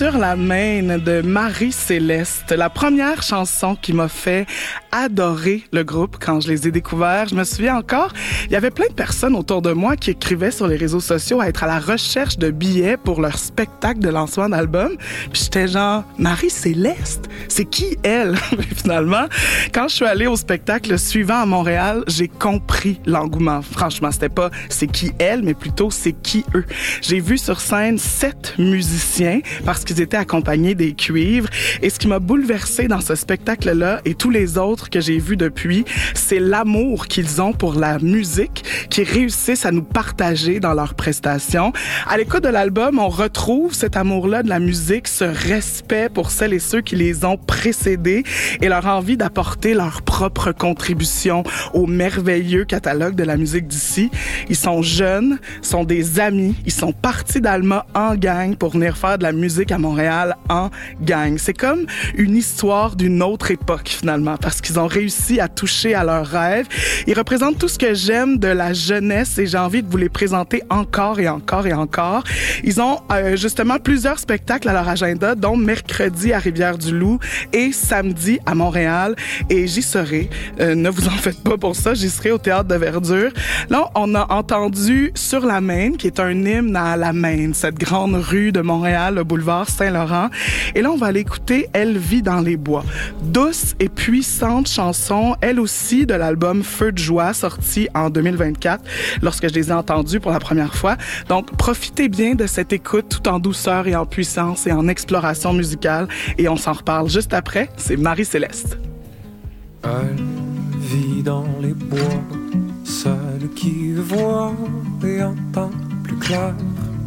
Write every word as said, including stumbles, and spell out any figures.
Sur la Main de Marie-Céleste, la première chanson qui m'a fait adorer le groupe quand je les ai découverts. Je me souviens encore, il y avait plein de personnes autour de moi qui écrivaient sur les réseaux sociaux à être à la recherche de billets pour leur spectacle de lancement d'album. Puis j'étais genre, Marie-Céleste, c'est qui elle? Finalement, quand je suis allée au spectacle suivant à Montréal, j'ai compris l'engouement. Franchement, c'était pas c'est qui elle, mais plutôt c'est qui eux. J'ai vu sur scène sept musiciens parce qu'ils étaient accompagnés des cuivres. Et ce qui m'a bouleversée dans ce spectacle-là et tous les autres que j'ai vus depuis, c'est l'amour qu'ils ont pour la musique, qu'ils réussissent à nous partager dans leurs prestations. À l'écoute de l'album, on retrouve cet amour-là de la musique, ce respect pour celles et ceux qui les ont précédés et leur envie d'apporter leur propre contribution au merveilleux catalogue de la musique d'ici. Ils sont jeunes, sont des amis, ils sont partis d'Alma en gang pour venir faire de la musique à Montréal en gang. C'est comme une histoire d'une autre époque finalement parce qu'ils ont réussi à toucher à leurs rêves. Ils représentent tout ce que j'aime de la jeunesse et j'ai envie de vous les présenter encore et encore et encore. Ils ont euh, justement plusieurs spectacles à leur agenda, dont mercredi à Rivière-du-Loup et samedi à Montréal et j'y serai. Euh, ne vous en faites pas pour ça, j'y serai au Théâtre de Verdure. Là, on a entendu Sur la Main, qui est un hymne à la Maine, cette grande rue de Montréal, le boulevard Saint-Laurent. Et là, on va aller écouter Elle vit dans les bois. Douce et puissante chanson, elle aussi, de l'album Feu de joie, sorti en deux mille vingt-quatre, lorsque je les ai entendus pour la première fois. Donc, profitez bien de cette écoute tout en douceur et en puissance et en exploration musicale. Et on s'en reparle juste après. C'est Marie-Céleste. Elle vit dans les bois, seule qui voit et entend plus clair